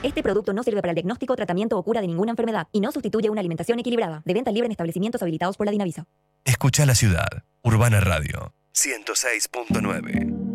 Este producto no sirve para el diagnóstico, tratamiento o cura de ninguna enfermedad y no sustituye una alimentación equilibrada. De venta libre en establecimientos habilitados por la Dinavisa. Escucha la ciudad. Urbana Radio 106.9.